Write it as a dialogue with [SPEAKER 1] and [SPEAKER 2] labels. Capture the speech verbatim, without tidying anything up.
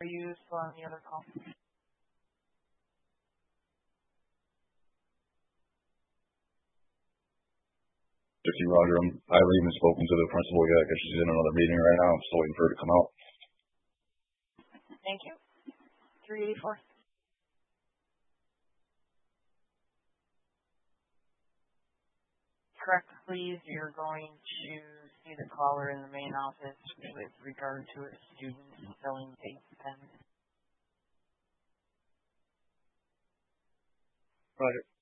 [SPEAKER 1] you still on the other call?
[SPEAKER 2] fifty Roger, I'm, I haven't even spoken to the principal yet because she's in another meeting right now. I'm still waiting for her to come out.
[SPEAKER 1] Thank you. three eighty-four. Correct, please. You're going to see the caller in the main office with regard to a student selling vape pens.
[SPEAKER 3] Roger.